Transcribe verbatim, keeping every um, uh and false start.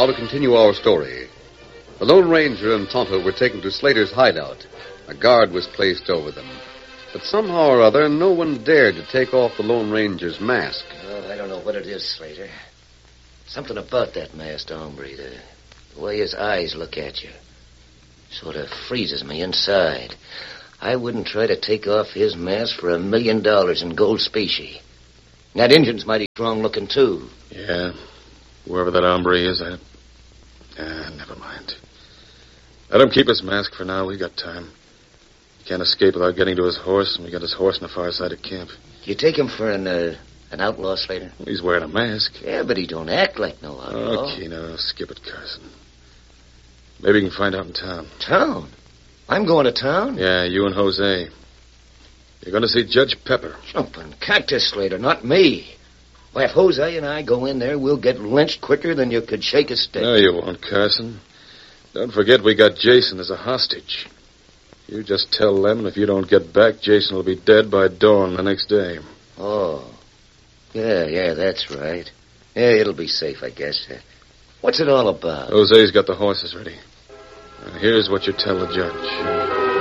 Now to continue our story. The Lone Ranger and Tonto were taken to Slater's hideout. A guard was placed over them. But somehow or other, no one dared to take off the Lone Ranger's mask. Well, I don't know what it is, Slater. Something about that masked hombre, the, the way his eyes look at you, sort of freezes me inside. I wouldn't try to take off his mask for a million dollars in gold specie. And that Injun's mighty strong-looking, too. Yeah, whoever that hombre is, I... Ah, never mind. Let him keep his mask for now. We got time. He can't escape without getting to his horse, and we got his horse on the far side of camp. You take him for an, uh, an outlaw, Slater? He's wearing a mask. Yeah, but he don't act like no outlaw. Okay, now, skip it, Carson. Maybe you can find out in town. Town? I'm going to town? Yeah, you and Jose. You're going to see Judge Pepper. Jumping cactus, Slater, not me. Why, if Jose and I go in there, we'll get lynched quicker than you could shake a stick. No, you won't, Carson. Don't forget we got Jason as a hostage. You just tell them, and if you don't get back, Jason will be dead by dawn the next day. Oh. Yeah, yeah, that's right. Yeah, it'll be safe, I guess. Uh, what's it all about? Jose's got the horses ready. Now, here's what you tell the judge.